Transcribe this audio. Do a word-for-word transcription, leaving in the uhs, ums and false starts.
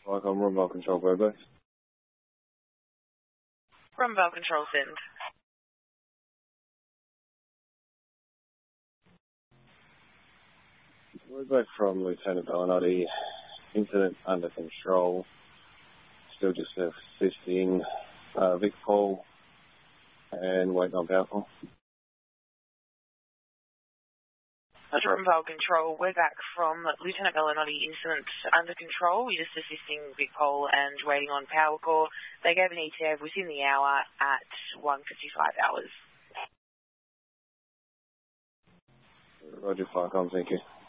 Falcon, Rumble Control, Burgos. Rumble Control, send. We're back from Lieutenant Bellinati. Incident under control. Still just assisting uh, Vic Paul and waiting on power call. That's Rumble Control. We're back from Lieutenant Bellinati. Incident under control. We're just assisting Vic Paul and waiting on power call. They gave an E T A within the hour at one fifty-five hours. Roger, Falcon, thank you.